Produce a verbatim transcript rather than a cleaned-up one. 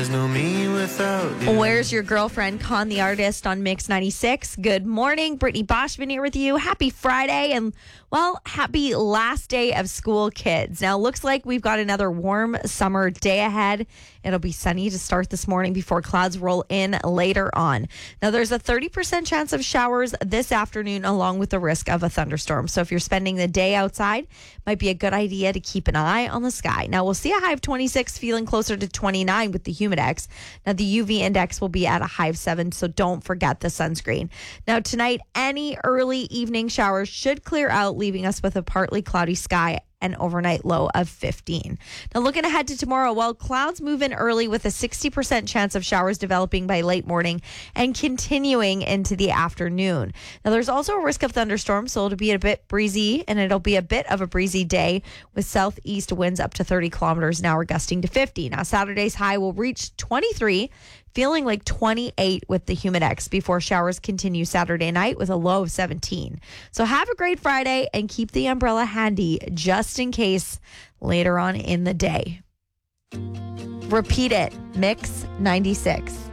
There's no me without you. Where's Your Girlfriend? Con the Artist on Mix ninety-six. Good morning. Brittany Boschman here with you. Happy Friday and, well, happy last day of school, kids. Now, looks like we've got another warm summer day ahead. It'll be sunny to start this morning before clouds roll in later on. Now, there's a thirty percent chance of showers this afternoon along with the risk of a thunderstorm. So if you're spending the day outside, might be a good idea to keep an eye on the sky. Now, we'll see a high of twenty-six, feeling closer to twenty-nine with the Humidex. Now, the U V index will be at a high of seven, so don't forget the sunscreen. Now, tonight, any early evening showers should clear out, leaving us with a partly cloudy sky. An overnight low of fifteen. Now, looking ahead to tomorrow, well, clouds move in early with a sixty percent chance of showers developing by late morning and continuing into the afternoon. Now, there's also a risk of thunderstorms, so it'll be a bit breezy, and it'll be a bit of a breezy day with southeast winds up to thirty kilometers an hour, gusting to fifty. Now, Saturday's high will reach twenty-three, feeling like twenty-eight with the Humidex before showers continue Saturday night with a low of seventeen. So have a great Friday and keep the umbrella handy just in case later on in the day. Repeat it. Mix ninety-six.